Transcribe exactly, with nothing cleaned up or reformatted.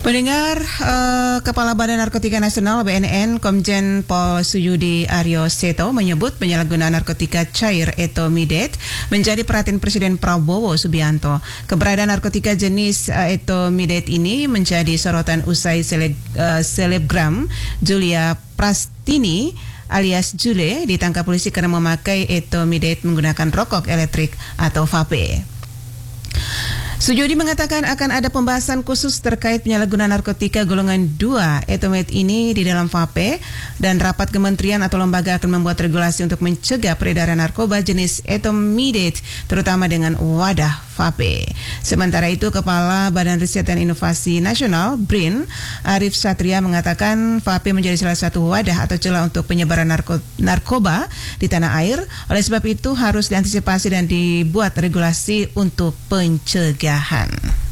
Pendengar, uh, Kepala Badan Narkotika Nasional B N N Komjen Pol Suyudi Aryo Seto menyebut penyalahgunaan narkotika cair etomidet menjadi perhatian Presiden Prabowo Subianto. Keberadaan narkotika jenis uh, etomidet ini menjadi sorotan usai seleb, uh, selebgram Julia Prastini alias Jule ditangkap polisi karena memakai etomidet menggunakan rokok elektrik atau vape. Suyudi mengatakan akan ada pembahasan khusus terkait penyalahgunaan narkotika golongan dua etomidet ini di dalam vape, dan rapat kementerian atau lembaga akan membuat regulasi untuk mencegah peredaran narkoba jenis etomidet terutama dengan wadah vape. Sementara itu, Kepala Badan Riset dan Inovasi Nasional B R I N Arif Satria mengatakan vape menjadi salah satu wadah atau celah untuk penyebaran narko narkoba di tanah air. Oleh sebab itu harus diantisipasi dan dibuat regulasi untuk pencegahan.